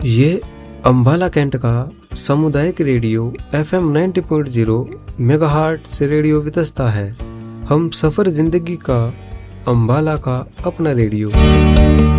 ये अम्बाला कैंट का सामुदायिक रेडियो FM 90.0 मेगाहर्ट्ज से रेडियो वितस्ता है। हम सफर जिंदगी का, अम्बाला का अपना रेडियो।